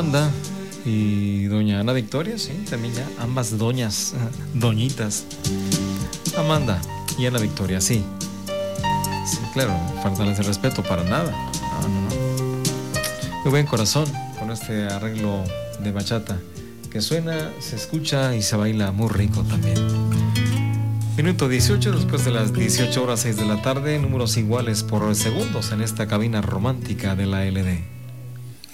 Amanda y doña Ana Victoria, sí, también ya ambas doñas, doñitas. Amanda y Ana Victoria, sí. Sí, claro, faltarles el respeto para nada. No, no, no. Muy buen corazón con este arreglo de bachata que suena, se escucha y se baila muy rico también. Minuto 18 después de las 18 horas 6 de la tarde, números iguales por segundos en esta cabina romántica de la LD.